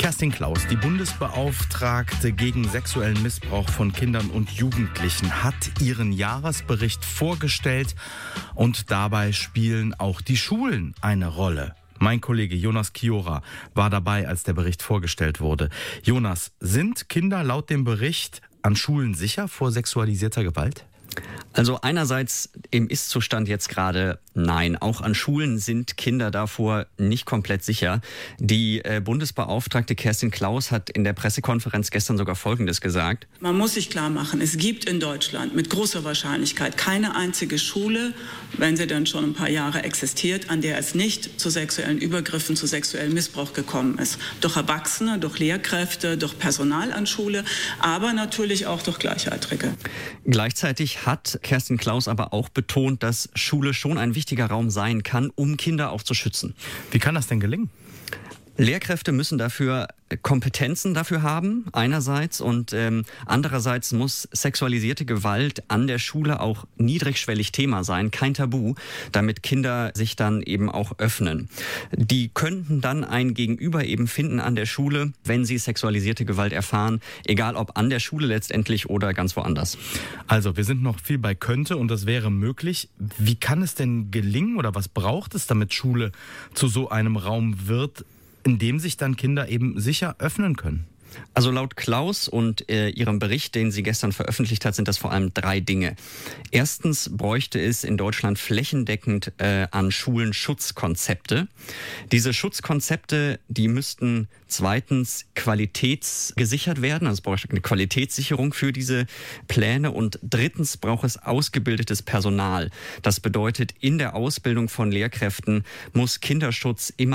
Kerstin Klaus, die Bundesbeauftragte gegen sexuellen Missbrauch von Kindern und Jugendlichen, hat ihren Jahresbericht vorgestellt und dabei spielen auch die Schulen eine Rolle. Mein Kollege Jonas Kiora war dabei, als der Bericht vorgestellt wurde. Jonas, sind Kinder laut dem Bericht an Schulen sicher vor sexualisierter Gewalt? Also einerseits im Ist-Zustand jetzt gerade nein. Auch an Schulen sind Kinder davor nicht komplett sicher. Die Bundesbeauftragte Kerstin Klaus hat in der Pressekonferenz gestern sogar Folgendes gesagt. Man muss sich klar machen, es gibt in Deutschland mit großer Wahrscheinlichkeit keine einzige Schule, wenn sie dann schon ein paar Jahre existiert, an der es nicht zu sexuellen Übergriffen, zu sexuellem Missbrauch gekommen ist. Durch Erwachsene, durch Lehrkräfte, durch Personal an Schule, aber natürlich auch durch Gleichaltrige. Gleichzeitig hat Kerstin Klaus aber auch betont, dass Schule schon ein wichtiger Raum sein kann, um Kinder auch zu schützen. Wie kann das denn gelingen? Lehrkräfte müssen dafür Kompetenzen dafür haben, einerseits, und andererseits muss sexualisierte Gewalt an der Schule auch niedrigschwellig Thema sein, kein Tabu, damit Kinder sich dann eben auch öffnen. Die könnten dann ein Gegenüber eben finden an der Schule, wenn sie sexualisierte Gewalt erfahren, egal ob an der Schule letztendlich oder ganz woanders. Also wir sind noch viel bei könnte und das wäre möglich. Wie kann es denn gelingen oder was braucht es, damit Schule zu so einem Raum wird, in dem sich dann Kinder eben sicher öffnen können? Also laut Klaus und ihrem Bericht, den sie gestern veröffentlicht hat, sind das vor allem 3 Dinge. Erstens bräuchte es in Deutschland flächendeckend an Schulen Schutzkonzepte. Diese Schutzkonzepte, die müssten zweitens qualitätsgesichert werden, also es braucht eine Qualitätssicherung für diese Pläne, und drittens braucht es ausgebildetes Personal. Das bedeutet, in der Ausbildung von Lehrkräften muss Kinderschutz immer